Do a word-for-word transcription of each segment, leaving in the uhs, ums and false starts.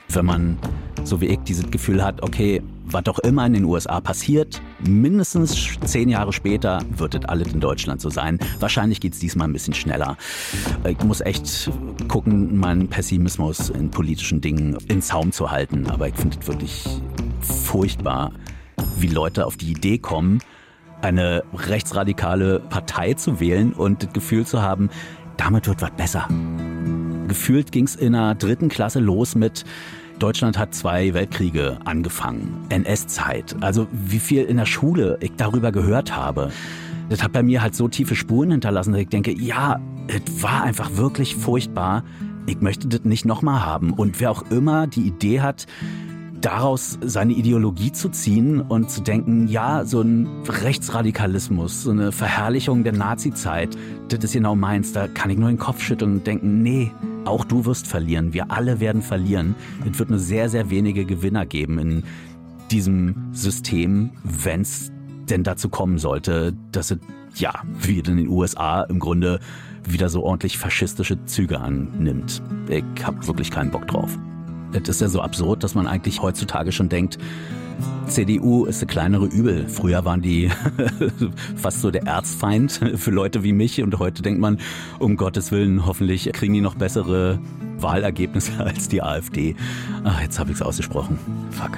Wenn man, so wie ich, dieses Gefühl hat, okay, was doch immer in den U S A passiert, mindestens zehn Jahre später wird es alles in Deutschland so sein. Wahrscheinlich geht es diesmal ein bisschen schneller. Ich muss echt gucken, meinen Pessimismus in politischen Dingen in Zaum zu halten. Aber ich finde es wirklich furchtbar, wie Leute auf die Idee kommen, eine rechtsradikale Partei zu wählen und das Gefühl zu haben, damit wird was besser. Gefühlt ging es in der dritten Klasse los mit Deutschland hat zwei Weltkriege angefangen, N S-Zeit. Also wie viel in der Schule ich darüber gehört habe. Das hat bei mir halt so tiefe Spuren hinterlassen, dass ich denke, ja, es war einfach wirklich furchtbar. Ich möchte das nicht nochmal haben. Und wer auch immer die Idee hat, daraus seine Ideologie zu ziehen und zu denken, ja, so ein Rechtsradikalismus, so eine Verherrlichung der Nazi-Zeit, das ist genau meins. Da kann ich nur den Kopf schütteln und denken, nee, auch du wirst verlieren. Wir alle werden verlieren. Es wird nur sehr, sehr wenige Gewinner geben in diesem System, wenn es denn dazu kommen sollte, dass es, ja, wie in den U S A im Grunde wieder so ordentlich faschistische Züge annimmt. Ich habe wirklich keinen Bock drauf. Es ist ja so absurd, dass man eigentlich heutzutage schon denkt, C D U ist eine kleinere Übel. Früher waren die fast so der Erzfeind für Leute wie mich und heute denkt man, um Gottes Willen, hoffentlich kriegen die noch bessere Wahlergebnisse als die AfD. Ach, jetzt habe ich es ausgesprochen. Fuck.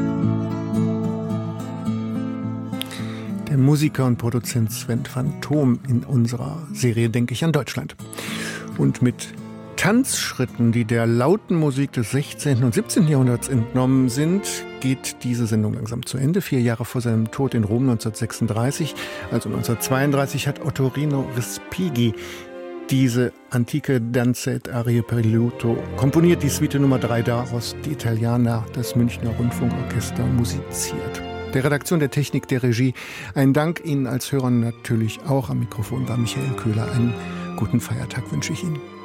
Der Musiker und Produzent Sven Phantom in unserer Serie Denke ich an Deutschland. Und mit Tanzschritten, die der lauten Musik des sechzehnten und siebzehnten Jahrhunderts entnommen sind, geht diese Sendung langsam zu Ende. Vier Jahre vor seinem Tod in Rom neunzehnhundertsechsunddreißig, also neunzehnhundertzweiunddreißig, hat Ottorino Respighi diese antike Danze et Arie per il Liuto komponiert, die Suite Nummer drei daraus, die Italiana, das Münchner Rundfunkorchester, musiziert. Der Redaktion, der Technik, der Regie, ein Dank Ihnen als Hörern natürlich auch. Am Mikrofon war Michael Köhler. Einen guten Feiertag wünsche ich Ihnen.